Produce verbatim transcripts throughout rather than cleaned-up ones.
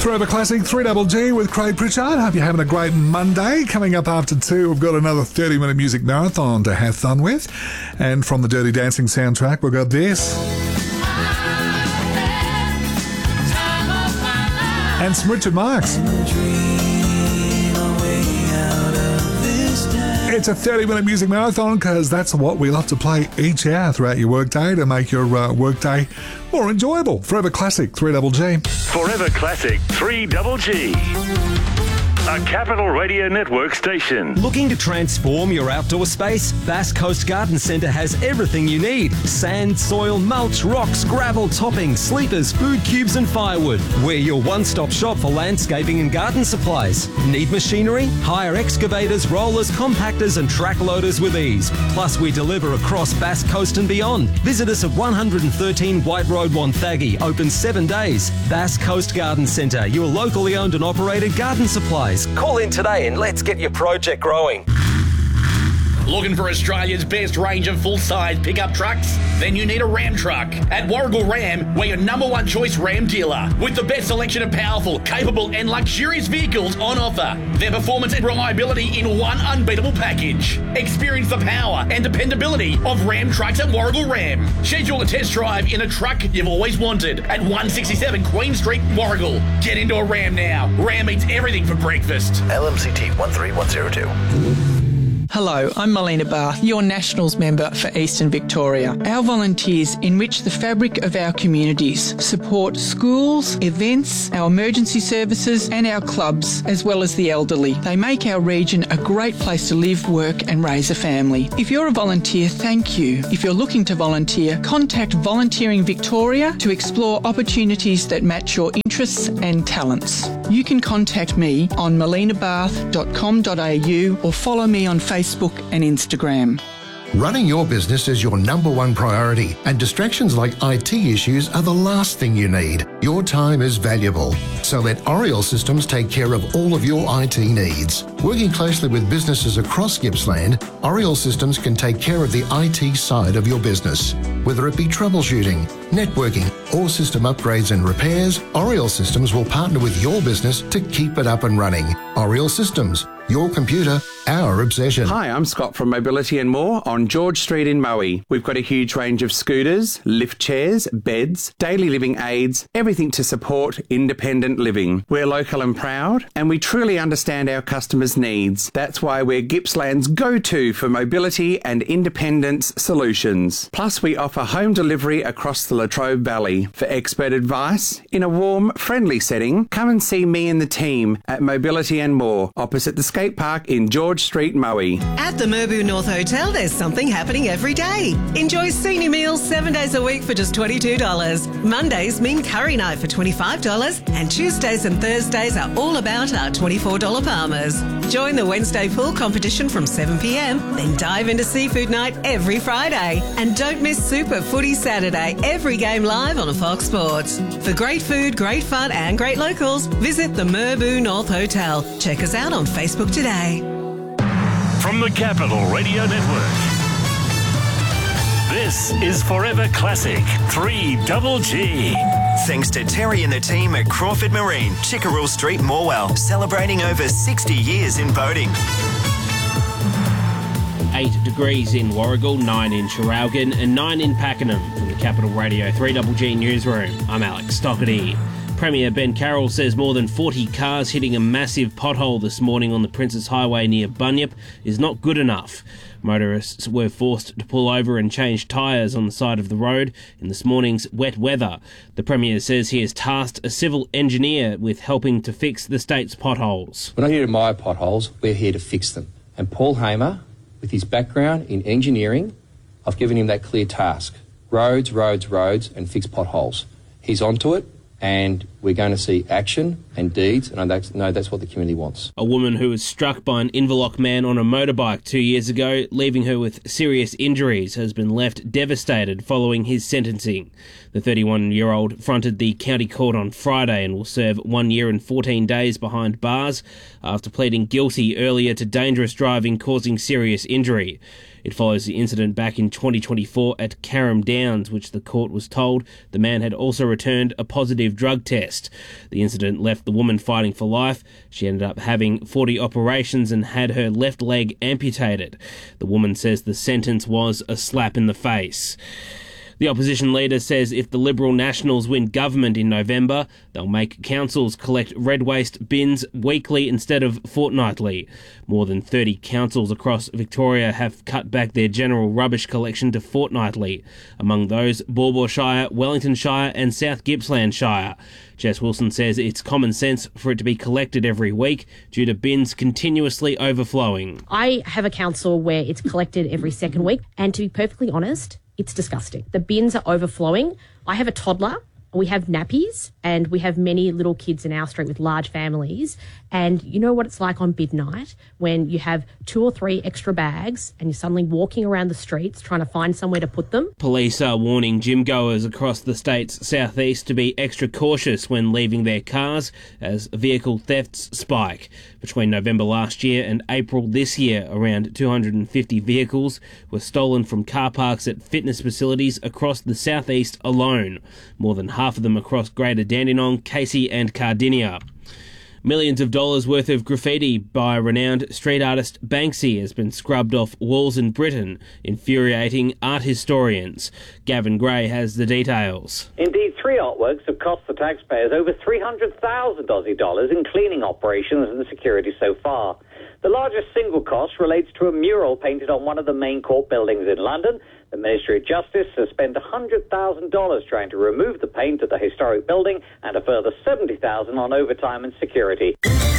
Forever Classic, three Double G with Craig Pritchard. Hope you're having a great Monday. Coming up after two, we've got another thirty-minute music marathon to have fun with. And from the Dirty Dancing soundtrack, we've got this. And some Richard Marx. It's a thirty-minute music marathon because that's what we love to play each hour throughout your workday to make your uh, workday more enjoyable. Forever Classic, three Double G. Forever Classic, three Double G. A Capital Radio Network station. Looking to transform your outdoor space? Bass Coast Garden Centre has everything you need. Sand, soil, mulch, rocks, gravel, toppings, sleepers, food cubes and firewood. We're your one-stop shop for landscaping and garden supplies. Need machinery? Hire excavators, rollers, compactors and track loaders with ease. Plus we deliver across Bass Coast and beyond. Visit us at one thirteen White Road, Wonthaggi. Open seven days. Bass Coast Garden Centre, your locally owned and operated garden supplies. Call in today and let's get your project growing. Looking for Australia's best range of full-size pickup trucks? Then you need a Ram truck. At Warragul Ram, we're your number one choice Ram dealer, with the best selection of powerful, capable and luxurious vehicles on offer. Their performance and reliability in one unbeatable package. Experience the power and dependability of Ram trucks at Warragul Ram. Schedule a test drive in a truck you've always wanted at one sixty-seven Queen Street, Warragul. Get into a Ram now. Ram eats everything for breakfast. L M C T one three one zero two. Hello, I'm Melina Bath, your Nationals member for Eastern Victoria. Our volunteers enrich the fabric of our communities, support schools, events, our emergency services and our clubs, as well as the elderly. They make our region a great place to live, work and raise a family. If you're a volunteer, thank you. If you're looking to volunteer, contact Volunteering Victoria to explore opportunities that match your interests and talents. You can contact me on melina bath dot com dot a u or follow me on Facebook and Instagram. Running your business is your number one priority, and distractions like I T issues are the last thing you need. Your time is valuable, so let Oriel Systems take care of all of your I T needs. Working closely with businesses across Gippsland, Oriel Systems can take care of the I T side of your business. Whether it be troubleshooting, networking, or system upgrades and repairs, Oriel Systems will partner with your business to keep it up and running. Oriel Systems, your computer, our obsession. Hi, I'm Scott from Mobility and More on George Street in Moe. We've got a huge range of scooters, lift chairs, beds, daily living aids, everything to support independent living. We're local and proud, and we truly understand our customers' needs. That's why we're Gippsland's go-to for mobility and independence solutions. Plus, we offer home delivery across the Latrobe Valley. For expert advice, in a warm, friendly setting, come and see me and the team at Mobility and More, opposite the skate park in George Street, Moe. At the Merbau North Hotel, there's something happening every day. Enjoy senior meals seven days a week for just twenty-two dollars. Mondays mean curry night for twenty-five dollars, and Tuesdays and Thursdays are all about our twenty-four dollars Palmers. Join the Wednesday pool competition from seven p m, then dive into seafood night every Friday. And don't miss Super Footy Saturday, every game live on Fox Sports. For great food, great fun and great locals, visit the Merbau North Hotel. Check us out on Facebook today. From the Capital Radio Network, this is Forever Classic, three Double G. Thanks to Terry and the team at Crawford Marine, Chickerell Street, Morwell, celebrating over sixty years in boating. Eight degrees in Warragul, nine in Traralgon and nine in Pakenham. From the Capital Radio three Double G newsroom, I'm Alex Stockerty. Premier Ben Carroll says more than forty cars hitting a massive pothole this morning on the Princes Highway near Bunyip is not good enough. Motorists were forced to pull over and change tyres on the side of the road in this morning's wet weather. The Premier says he has tasked a civil engineer with helping to fix the state's potholes. We're not here to admire potholes, we're here to fix them. And Paul Hamer, with his background in engineering, I've given him that clear task. Roads, roads, roads, and fix potholes. He's onto it. And we're going to see action and deeds, and I know that's what the community wants. A woman who was struck by an Inverloch man on a motorbike two years ago, leaving her with serious injuries, has been left devastated following his sentencing. The thirty-one-year-old fronted the county court on Friday and will serve one year and fourteen days behind bars after pleading guilty earlier to dangerous driving causing serious injury. It follows the incident back in twenty twenty-four at Carrum Downs, which the court was told the man had also returned a positive drug test. The incident left the woman fighting for life. She ended up having forty operations and had her left leg amputated. The woman says the sentence was a slap in the face. The opposition leader says if the Liberal Nationals win government in November, they'll make councils collect red waste bins weekly instead of fortnightly. More than thirty councils across Victoria have cut back their general rubbish collection to fortnightly. Among those, Baw Baw Shire, Wellington Shire and South Gippsland Shire. Jess Wilson says it's common sense for it to be collected every week due to bins continuously overflowing. I have a council where it's collected every second week, and to be perfectly honest, it's disgusting. The bins are overflowing. I have a toddler, we have nappies, and we have many little kids in our street with large families. And you know what it's like on midnight when you have two or three extra bags and you're suddenly walking around the streets trying to find somewhere to put them. Police are warning gym goers across the state's southeast to be extra cautious when leaving their cars as vehicle thefts spike. Between November last year and April this year, around two hundred fifty vehicles were stolen from car parks at fitness facilities across the southeast alone, more than half of them across Greater Dandenong, Casey and Cardinia. Millions of dollars worth of graffiti by renowned street artist Banksy has been scrubbed off walls in Britain, infuriating art historians. Gavin Gray has the details. Indeed, three artworks have cost the taxpayers over three hundred thousand Aussie dollars in cleaning operations and security so far. The largest single cost relates to a mural painted on one of the main court buildings in London. The Ministry of Justice has spent one hundred thousand dollars trying to remove the paint at the historic building and a further seventy thousand dollars on overtime and security.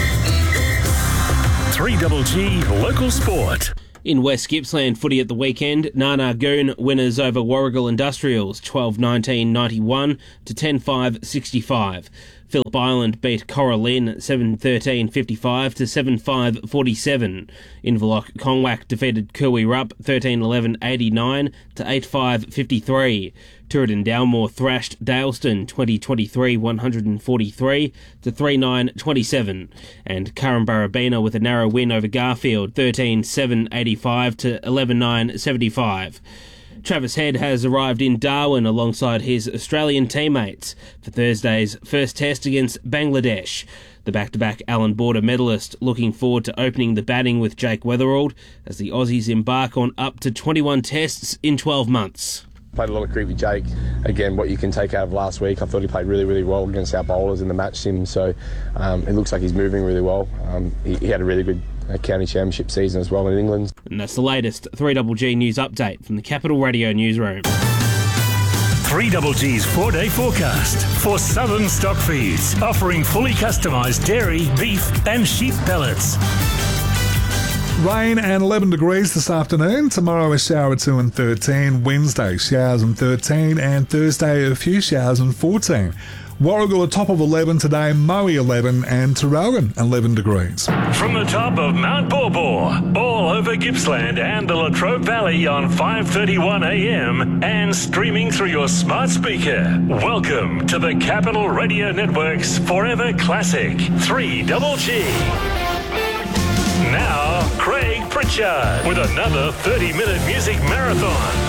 three G G Local Sport. In West Gippsland footy at the weekend, Narnagoon winners over Warragul Industrials twelve nineteen ninety-one to ten five sixty-five. Phillip Island beat Coralline seven thirteen fifty-five to seven five forty-seven. Inverloch Congwack defeated Curwee Rupp thirteen eleven eighty-nine to eight five fifty-three. Tooradin Dalmore thrashed Daleston twenty twenty-three one forty-three to three nine twenty-seven. And Currumbarabina with a narrow win over Garfield thirteen seven eighty-five to eleven nine seventy-five. Travis Head has arrived in Darwin alongside his Australian teammates for Thursday's first test against Bangladesh. The back-to-back Allan Border medalist looking forward to opening the batting with Jake Weatherald as the Aussies embark on up to twenty-one tests in twelve months. Played a lot of cricket with Jake. Again, what you can take out of last week, I thought he played really, really well against our bowlers in the match sim, so um, it looks like he's moving really well. Um, he, he had a really good uh, county championship season as well in England. And that's the latest three G G news update from the Capital Radio newsroom. three G G's four-day forecast for Southern Stock Feeds, offering fully customised dairy, beef and sheep pellets. Rain and eleven degrees this afternoon. Tomorrow a shower at two and thirteen. Wednesday showers and thirteen. And Thursday a few showers and fourteen. Warragul a top of eleven today. Moe eleven and Traralgon eleven degrees. From the top of Mount Baw Baw, all over Gippsland and the Latrobe Valley on five thirty-one a m and streaming through your smart speaker. Welcome to the Capital Radio Network's Forever Classic three G G. Now, Craig Pritchard with another thirty minute music marathon.